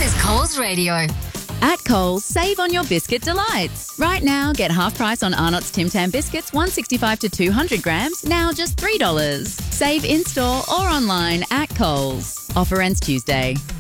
is Coles Radio. At Coles, save on your biscuit delights. Right now, get half price on Arnott's Tim Tam biscuits, $1.65 to 200 grams, now just $3. Save in-store or online at Coles. Offer ends Tuesday.